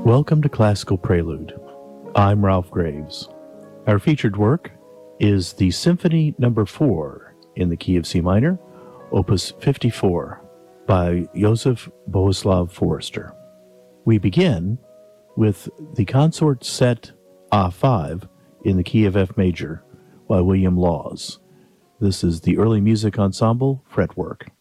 Welcome to Classical Prelude. I'm Ralph Graves. Our featured work is the Symphony No. 4 in the key of C minor, Opus 54, by Joseph Bohuslav Forster. We begin with the Consort Set A5 in the key of F major by William Laws. This is the Early Music Ensemble fretwork.